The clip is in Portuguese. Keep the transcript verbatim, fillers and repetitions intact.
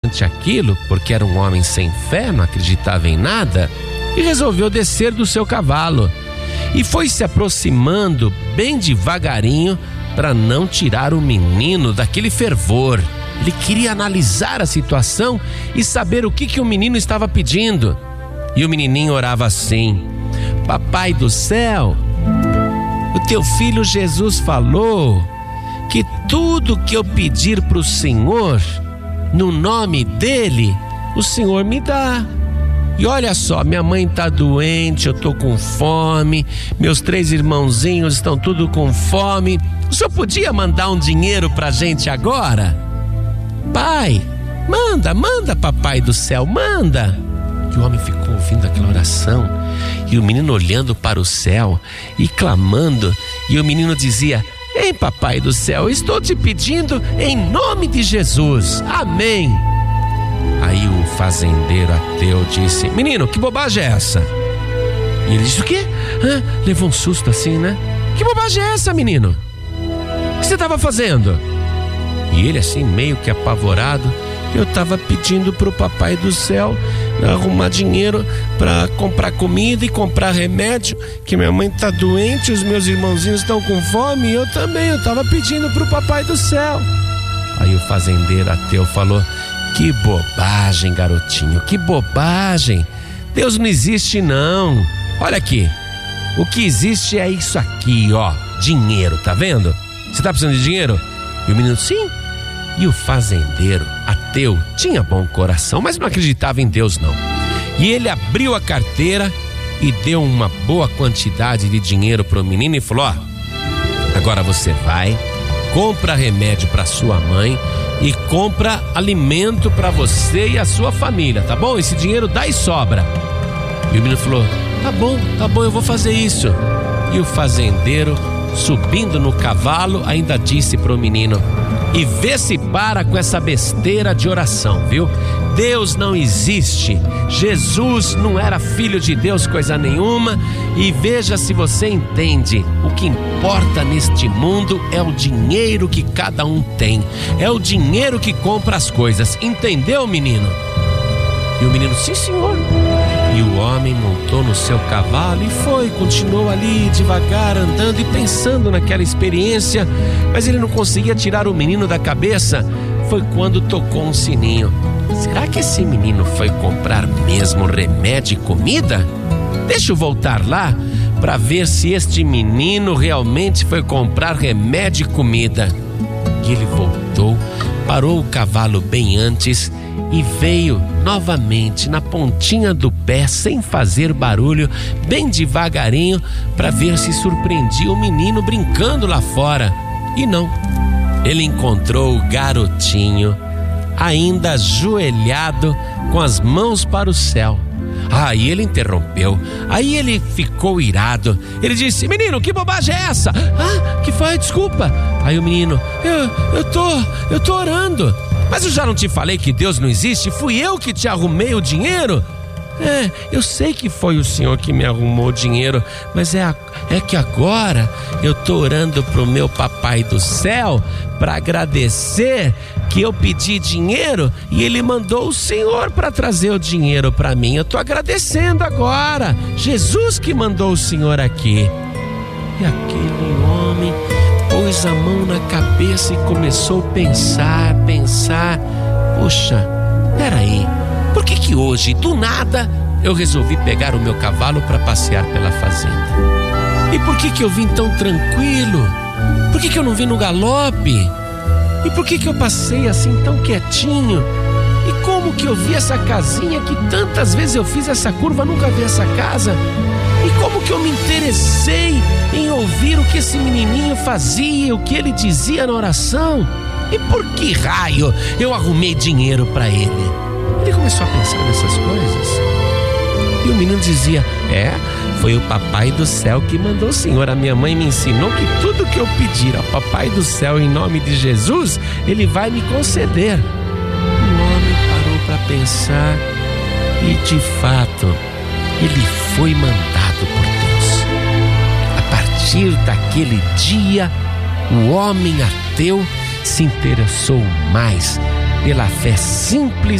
aquilo, porque era um homem sem fé, não acreditava em nada, e resolveu descer do seu cavalo e foi se aproximando bem devagarinho para não tirar o menino daquele fervor. Ele queria analisar a situação e saber o que, que o menino estava pedindo. E o menininho orava assim: Papai do céu, o teu filho Jesus falou que tudo que eu pedir para o Senhor, no nome dele, o Senhor me dá. E olha só, minha mãe está doente, eu estou com fome, meus três irmãozinhos estão tudo com fome. O senhor podia mandar um dinheiro para a gente agora? Pai, manda, manda, papai do céu, manda. E o homem ficou ouvindo aquela oração, e o menino olhando para o céu e clamando, e o menino dizia: Ei, papai do céu, estou te pedindo em nome de Jesus, amém. Aí o fazendeiro ateu disse: Menino, que bobagem é essa? E ele disse: O quê? Ah, levou um susto assim, né? Que bobagem é essa, menino? O que você estava fazendo? E ele assim, meio que apavorado: Eu estava pedindo para o papai do céu arrumar dinheiro para comprar comida e comprar remédio, que minha mãe está doente, os meus irmãozinhos estão com fome, e eu também, eu estava pedindo para o papai do céu. Aí o fazendeiro ateu falou: Que bobagem, garotinho, que bobagem. Deus não existe não. Olha aqui, o que existe é isso aqui, ó, dinheiro, tá vendo? Você tá precisando de dinheiro? E o menino: Sim. E o fazendeiro ateu tinha bom coração, mas não acreditava em Deus não. E ele abriu a carteira e deu uma boa quantidade de dinheiro pro menino e falou: Ó, agora você vai, compra remédio para sua mãe e compra alimento para você e a sua família, tá bom? Esse dinheiro dá e sobra. E o menino falou: Tá bom, tá bom, eu vou fazer isso. E o fazendeiro, subindo no cavalo, ainda disse pro menino: E vê se para com essa besteira de oração, viu? Deus não existe, Jesus não era filho de Deus coisa nenhuma, e veja se você entende. O que importa neste mundo é o dinheiro que cada um tem, é o dinheiro que compra as coisas, entendeu, menino? E o menino: Sim, senhor. E o homem montou no seu cavalo e foi, continuou ali devagar andando e pensando naquela experiência, mas ele não conseguia tirar o menino da cabeça. Foi quando tocou um sininho. Será que esse menino foi comprar mesmo remédio e comida? Deixa eu voltar lá para ver se este menino realmente foi comprar remédio e comida. E ele voltou, parou o cavalo bem antes e veio novamente na pontinha do pé, sem fazer barulho, bem devagarinho, para ver se surpreendia o menino brincando lá fora. E não, ele encontrou o garotinho ainda ajoelhado com as mãos para o céu. Aí ele interrompeu, aí ele ficou irado. Ele disse: Menino, que bobagem é essa? Ah, que foi? Desculpa. Aí o menino: Eu, eu tô, eu tô orando. Mas eu já não te falei que Deus não existe? Fui eu que te arrumei o dinheiro? É, eu sei que foi o Senhor que me arrumou o dinheiro, mas é, a, é que agora eu tô orando pro meu papai do céu para agradecer que eu pedi dinheiro e ele mandou o Senhor para trazer o dinheiro para mim. Eu tô agradecendo agora. Jesus que mandou o Senhor aqui. E aquele homem pôs a mão na cabeça e começou a pensar, pensar. Poxa, peraí, por que que hoje, do nada, eu resolvi pegar o meu cavalo para passear pela fazenda? E por que que eu vim tão tranquilo? Por que que eu não vim no galope? E por que que eu passei assim tão quietinho? E como que eu vi essa casinha que tantas vezes eu fiz essa curva, nunca vi essa casa? E como que eu me interessei em ouvir o que esse menininho fazia, o que ele dizia na oração? E por que raio eu arrumei dinheiro para ele? Ele começou a pensar nessas coisas. E o menino dizia: É, foi o papai do céu que mandou o Senhor. A minha mãe me ensinou que tudo que eu pedir ao papai do céu em nome de Jesus, ele vai me conceder. O homem parou para pensar e, de fato, ele foi mandado por Deus. A partir daquele dia, o homem ateu se interessou mais pela fé simples